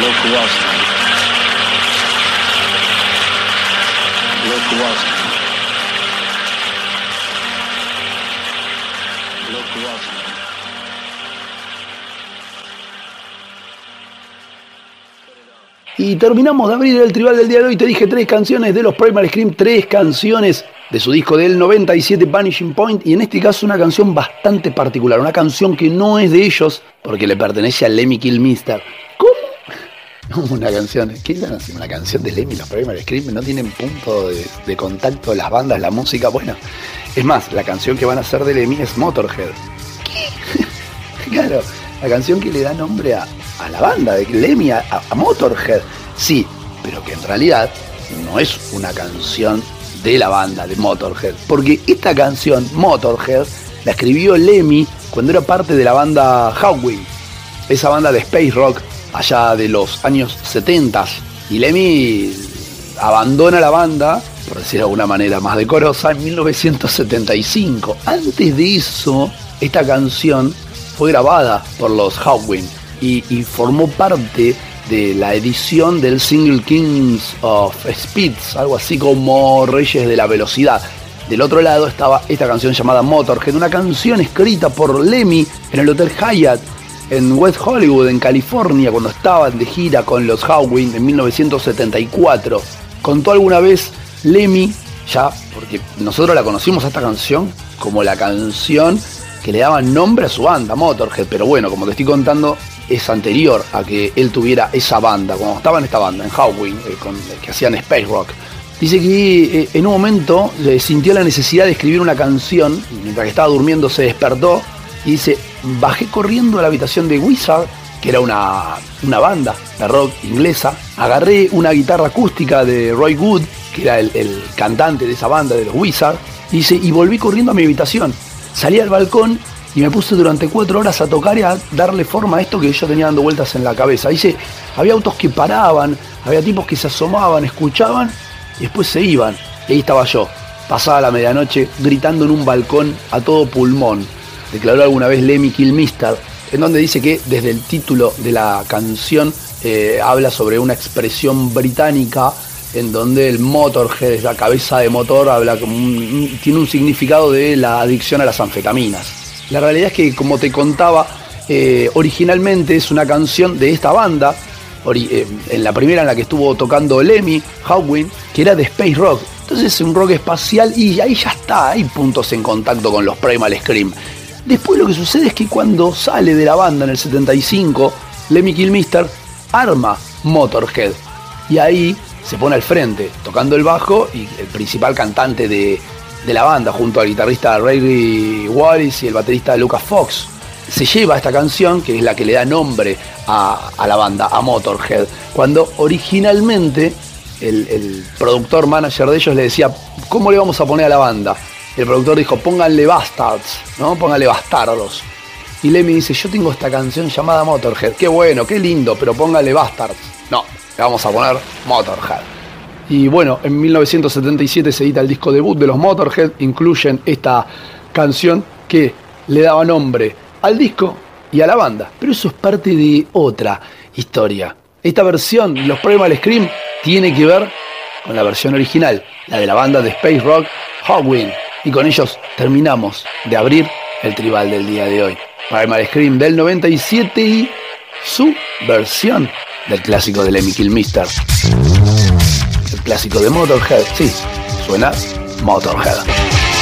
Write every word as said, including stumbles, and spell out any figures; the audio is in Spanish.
Y terminamos de abrir el tribal del día de hoy. Te dije tres canciones de los Primal Scream, tres canciones de su disco del noventa y siete, Vanishing Point, y en este caso una canción bastante particular, una canción que no es de ellos porque le pertenece a Lemmy Kilmister. ¿Cómo? Una canción, ¿qué es una canción de Lemmy? Los Primal Scream no tienen punto de, de contacto las bandas, la música. Bueno, es más, la canción que van a hacer de Lemmy es Motorhead. ¿Qué? Claro, la canción que le da nombre a, a la banda de Lemmy, a, a Motorhead. Sí, pero que en realidad no es una canción de la banda de Motorhead, porque esta canción, Motorhead, la escribió Lemmy cuando era parte de la banda Hawkwind, esa banda de space rock allá de los años setenta, y Lemmy abandona la banda, por decir de alguna manera más decorosa, en mil novecientos setenta y cinco. Antes de eso, esta canción fue grabada por los Hawkwind y, y formó parte de la edición del single Kings of Speeds, algo así como Reyes de la Velocidad. Del otro lado estaba esta canción llamada Motorhead, una canción escrita por Lemmy en el Hotel Hyatt en West Hollywood, en California, cuando estaban de gira con los Hawkwind en mil novecientos setenta y cuatro. Contó alguna vez Lemmy, ya, porque nosotros la conocimos a esta canción como la canción que le daba nombre a su banda, Motorhead, pero bueno, como te estoy contando, es anterior a que él tuviera esa banda, cuando estaba en esta banda, en Hawkwind, eh, con, eh, que hacían space rock. Dice que eh, en un momento eh, sintió la necesidad de escribir una canción, y mientras que estaba durmiendo se despertó, y dice, bajé corriendo a la habitación de Wizard, que era una, una banda de rock inglesa, agarré una guitarra acústica de Roy Wood, que era el, el cantante de esa banda de los Wizard, y dice, y volví corriendo a mi habitación, salí al balcón, y me puse durante cuatro horas a tocar y a darle forma a esto que yo tenía dando vueltas en la cabeza. Dice, había autos que paraban, había tipos que se asomaban, escuchaban y después se iban. Y ahí estaba yo, pasada la medianoche, gritando en un balcón a todo pulmón, declaró alguna vez Lemmy Kilmister, en donde dice que desde el título de la canción eh, habla sobre una expresión británica en donde el Motorhead, la cabeza de motor, habla como un, tiene un significado de la adicción a las anfetaminas. La realidad es que, como te contaba, eh, originalmente es una canción de esta banda, ori- eh, en la primera en la que estuvo tocando Lemmy, Hawkwind, que era de space rock. Entonces es un rock espacial y ahí ya está, hay puntos en contacto con los Primal Scream. Después lo que sucede es que cuando sale de la banda en el setenta y cinco, Lemmy Kilmister arma Motorhead y ahí se pone al frente, tocando el bajo y el principal cantante de... de la banda, junto al guitarrista Ray Wallace y el baterista Lucas Fox. Se lleva esta canción, que es la que le da nombre a, a la banda, a Motorhead, cuando originalmente el, el productor manager de ellos le decía, ¿cómo le vamos a poner a la banda? El productor dijo, pónganle Bastards, ¿no? Pónganle bastardos. Y Lemmy dice, yo tengo esta canción llamada Motorhead, qué bueno, qué lindo, pero pónganle Bastards. No, le vamos a poner Motorhead. Y bueno, en mil novecientos setenta y siete se edita el disco debut de los Motorhead, incluyen esta canción que le daba nombre al disco y a la banda. Pero eso es parte de otra historia. Esta versión, los Primal Scream, tiene que ver con la versión original, la de la banda de space rock Hawkwind. Y con ellos terminamos de abrir el tribal del día de hoy. Primal Scream del noventa y siete y su versión del clásico de Lemmy Kilmister. El clásico de Motorhead, sí, suena Motorhead.